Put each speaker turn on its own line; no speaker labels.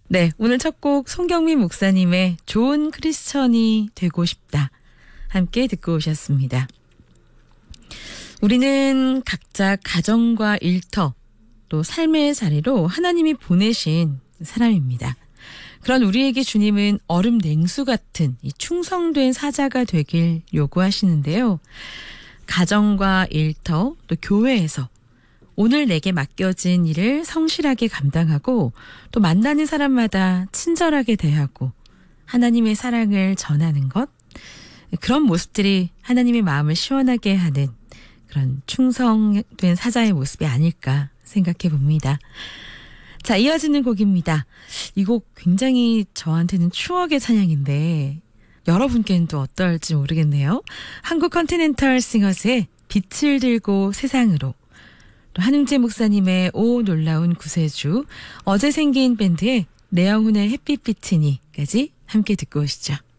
네, 오늘 첫 곡 송경민 목사님의 좋은 크리스천이 되고 싶다. 함께 듣고 오셨습니다. 우리는 각자 가정과 일터, 또 삶의 자리로 하나님이 보내신 사람입니다. 그런 우리에게 주님은 얼음 냉수 같은 이 충성된 사자가 되길 요구하시는데요. 가정과 일터, 또 교회에서 오늘 내게 맡겨진 일을 성실하게 감당하고 또 만나는 사람마다 친절하게 대하고 하나님의 사랑을 전하는 것, 그런 모습들이 하나님의 마음을 시원하게 하는 그런 충성된 사자의 모습이 아닐까 생각해 봅니다. 자, 이어지는 곡입니다. 이 곡 굉장히 저한테는 추억의 찬양인데 여러분께는 또 어떨지 모르겠네요. 한국 컨티넨털 싱어스의 빛을 들고 세상으로, 또 한웅재 목사님의 오 놀라운 구세주, 어제 생긴 밴드의 내 영혼의 햇빛 비치니까지 함께 듣고 오시죠.